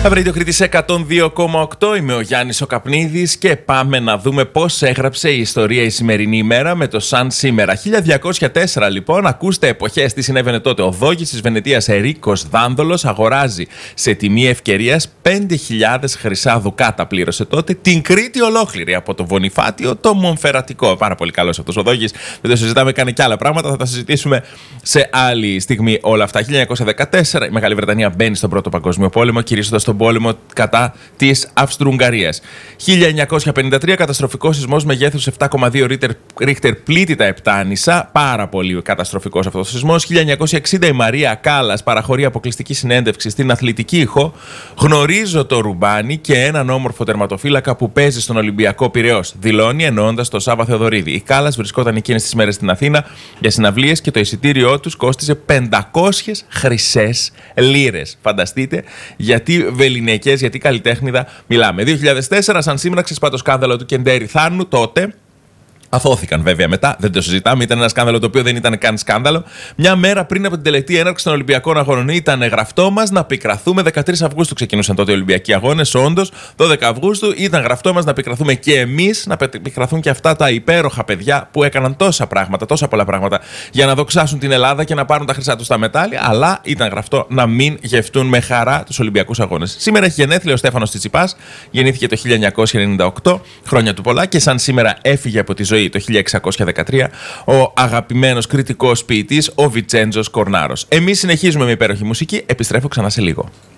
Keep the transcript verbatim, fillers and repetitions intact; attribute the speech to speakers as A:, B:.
A: Αυρίδιο Κρήτης εκατόν δύο κόμμα οκτώ, είμαι ο Γιάννης ο Καπνίδης και πάμε να δούμε πώς έγραψε η ιστορία η σημερινή ημέρα με το σαν σήμερα. χίλια διακόσια τέσσερα λοιπόν, ακούστε εποχές, τι συνέβαινε τότε. Ο δόγης της Βενετίας Ερίκος Δάνδολος αγοράζει σε τιμή ευκαιρίας πέντε χιλιάδες χρυσά δουκάτα, πλήρωσε τότε την Κρήτη ολόκληρη από το Βονιφάτιο το Μονφερατικό. Πάρα πολύ καλός αυτός ο δόγης, δεν το συζητάμε, κάνει και άλλα πράγματα, θα τα συζητήσουμε σε άλλη στιγμή όλα αυτά. χίλια εννιακόσια δεκατέσσερα η Μεγάλη Βρετανία μπαίνει στον Πρώτο Παγκόσμιο Πόλεμο, κηρύσσοντας τον πόλεμο κατά της Αυστρο-Ουγγαρίας. χίλια εννιακόσια πενήντα τρία καταστροφικός σεισμός μεγέθους επτά κόμμα δύο ρίχτερ πλήττει τα Επτάνησα. Πάρα πολύ καταστροφικός αυτός ο σεισμός. χίλια εννιακόσια εξήντα η Μαρία Κάλλας παραχωρεί αποκλειστική συνέντευξη στην Αθλητική Ήχο. Γνωρίζω το ρουμπάνι και έναν όμορφο τερματοφύλακα που παίζει στον Ολυμπιακό Πειραιώς. Δηλώνει εννοώντας τον Σάβα Θεοδωρίδη. Η Κάλλας βρισκόταν εκείνες τις μέρες στην Αθήνα για συναυλίες και το εισιτήριό τους κόστιζε πεντακόσιες χρυσές λίρες. Φανταστείτε γιατί βεληνικές, γιατί καλλιτέχνηδα μιλάμε. δύο χιλιάδες τέσσερα, σαν σήμερα, ξεσπά το σκάνδαλο του Κεντέρι Θάνου. Τότε αθώθηκαν βέβαια μετά, δεν το συζητάμε. Ήταν ένα σκάνδαλο το οποίο δεν ήταν καν σκάνδαλο. Μια μέρα πριν από την τελετή έναρξη των Ολυμπιακών Αγώνων ήταν γραφτό μας να πικραθούμε. δεκατρείς Αυγούστου ξεκινούσαν τότε οι Ολυμπιακοί Αγώνες. Όντως, δώδεκα Αυγούστου ήταν γραφτό μας να πικραθούμε και εμείς, να πικραθούν και αυτά τα υπέροχα παιδιά που έκαναν τόσα πράγματα, τόσα πολλά πράγματα για να δοξάσουν την Ελλάδα και να πάρουν τα χρυσά τους τα μετάλλια. Αλλά ήταν γραφτό να μην γευτούν με χαρά τους Ολυμπιακούς Αγώνες. Σήμερα έχει γενέθλια ο Στέφανος Τσιτσιπάς. Γεννήθηκε το χίλια εννιακόσια ενενήντα οκτώ, χρόνια του πολλά, και σαν σήμερα έφυγε από τη ζωή το χίλια εξακόσια δεκατρία ο αγαπημένος κριτικός ποιητής ο Βιτσέντζος Κορνάρος. Εμείς συνεχίζουμε με υπέροχη μουσική, επιστρέφω ξανά σε λίγο.